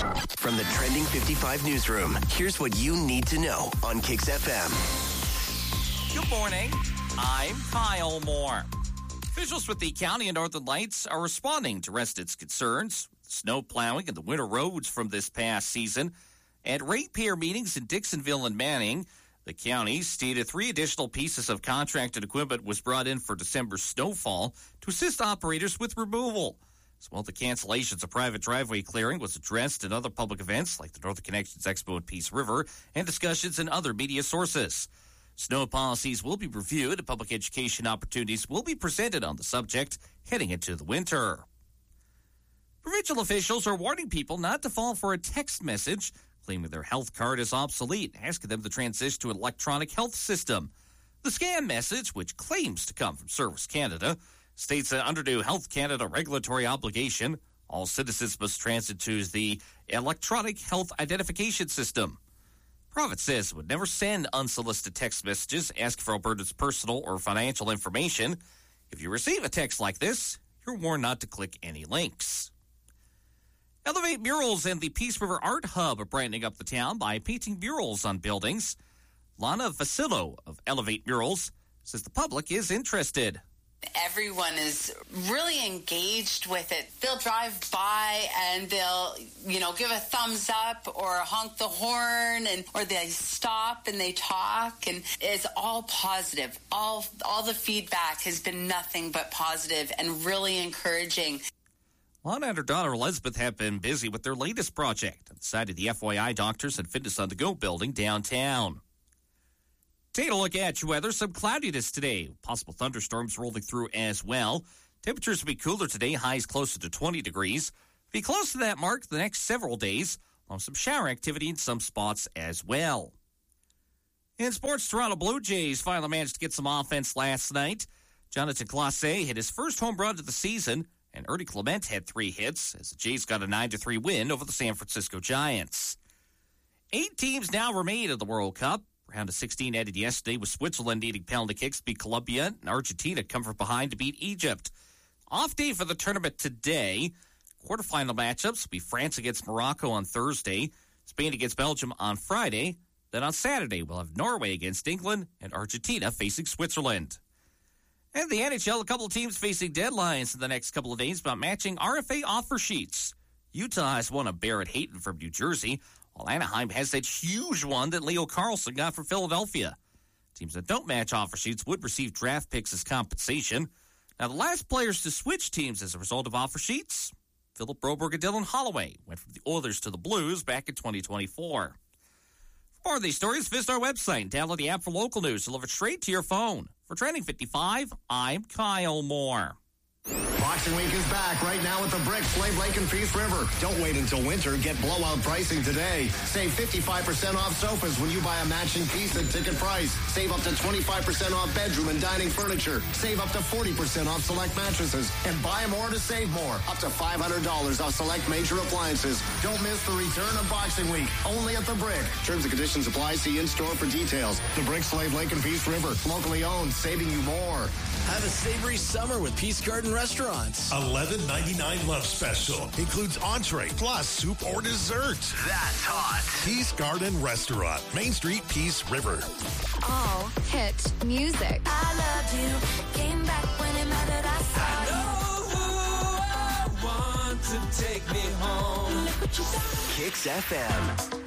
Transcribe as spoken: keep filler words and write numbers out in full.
From the Trending fifty-five newsroom, here's what you need to know on Kix F M. Good morning. I'm Kyle Moore. Officials with the County of Northern Lights are responding to residents' concerns with snow plowing and the winter roads from this past season. At ratepayer meetings in Dixonville and Manning, the county stated three additional pieces of contracted equipment was brought in for December snowfall to assist operators with removal. As well, the cancellations of private driveway clearing was addressed in other public events like the Northern Connections Expo at Peace River and discussions in other media sources. Snow policies will be reviewed and public education opportunities will be presented on the subject heading into the winter. Provincial officials are warning people not to fall for a text message claiming their health card is obsolete, asking them to transition to an electronic health system. The scam message, which claims to come from Service Canada, states that under new Health Canada regulatory obligation, all citizens must transit to the electronic health identification system. Province says it would never send unsolicited text messages asking for Alberta's personal or financial information. If you receive a text like this, you're warned not to click any links. Elevate Murals and the Peace River Art Hub are brightening up the town by painting murals on buildings. Lana Vasillo of Elevate Murals says the public is interested. Everyone is really engaged with it. They'll drive by and they'll, you know, give a thumbs up or honk the horn, and or they stop and they talk, and it's all positive. All all the feedback has been nothing but positive and really encouraging. Lana and her daughter Elizabeth have been busy with their latest project on the side of the F Y I Doctors and Fitness on the Go building downtown. Take a look at your weather. Some cloudiness today. Possible thunderstorms rolling through as well. Temperatures will be cooler today. Highs closer to twenty degrees. Be close to that mark the next several days. On some shower activity in some spots as well. In sports, Toronto Blue Jays finally managed to get some offense last night. Jonathan Clase hit his first home run of the season, and Ernie Clement had three hits as the Jays got a nine to three win over the San Francisco Giants. Eight teams now remain in the World Cup. Round of sixteen ended yesterday with Switzerland needing penalty kicks to beat Colombia, and Argentina come from behind to beat Egypt. Off day for the tournament today. Quarterfinal matchups will be France against Morocco on Thursday, Spain against Belgium on Friday. Then on Saturday, we'll have Norway against England and Argentina facing Switzerland. And the N H L, a couple of teams facing deadlines in the next couple of days about matching R F A offer sheets. Utah has one of Barrett Hayton from New Jersey, while Anaheim has that huge one that Leo Carlson got from Philadelphia. Teams that don't match offer sheets would receive draft picks as compensation. Now, the last players to switch teams as a result of offer sheets, Philip Broberg and Dylan Holloway, went from the Oilers to the Blues back in twenty twenty-four. For more of these stories, visit our website and download the app for local news delivered straight to your phone. For Trending fifty-five, I'm Kyle Moore. Boxing Week is back right now at the Brick, Slave Lake, and Peace River. Don't wait until winter. Get blowout pricing today. Save fifty-five percent off sofas when you buy a matching piece at ticket price. Save up to twenty-five percent off bedroom and dining furniture. Save up to forty percent off select mattresses. And buy more to save more. Up to five hundred dollars off select major appliances. Don't miss the return of Boxing Week. Only at the Brick. Terms and conditions apply. See in-store for details. The Brick, Slave Lake, and Peace River. Locally owned. Saving you more. Have a savory summer with Peace Garden Restaurants. eleven ninety-nine lunch special. Includes entree plus soup or dessert. That's hot. Peace Garden Restaurant. Main Street, Peace River. All hit music. I loved you. Came back when it mattered. I saw I know who I want to take me home. you. Look what you done. Kix F M.